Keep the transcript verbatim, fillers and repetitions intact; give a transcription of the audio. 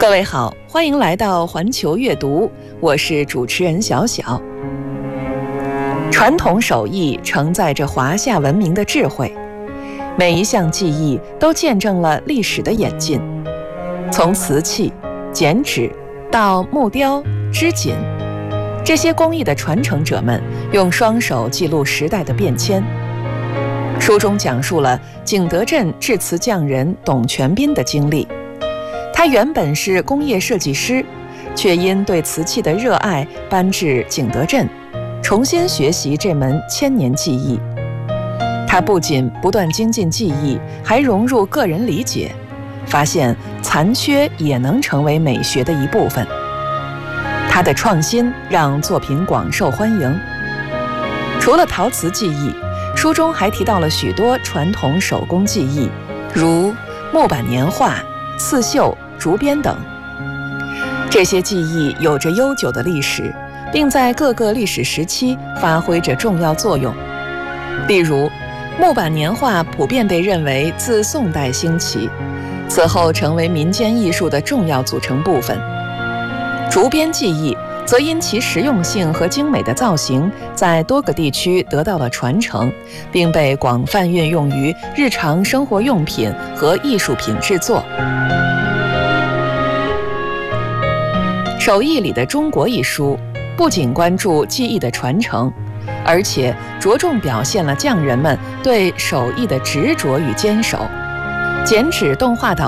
各位好，欢迎来到环球阅读，我是主持人小小。传统手艺承载着华夏文明的智慧，每一项技艺都见证了历史的演进，从瓷器、剪纸到木雕、织锦，这些工艺的传承者们用双手记录时代的变迁。书中讲述了景德镇制瓷匠人董全斌的经历。他原本是工业设计师，却因对瓷器的热爱搬至景德镇，重新学习这门千年技艺。他不仅不断精进技艺，还融入个人理解，发现残缺也能成为美学的一部分。他的创新让作品广受欢迎。除了陶瓷技艺，书中还提到了许多传统手工技艺，如木板年画、刺绣、竹编等。这些技艺有着悠久的历史，并在各个历史时期发挥着重要作用。例如，木板年画普遍被认为自宋代兴起，此后成为民间艺术的重要组成部分。竹编技艺则因其实用性和精美的造型，在多个地区得到了传承，并被广泛运用于日常生活用品和艺术品制作。手艺里的中国一书不仅关注技艺的传承，而且着重表现了匠人们对手艺的执着与坚守。剪纸动画导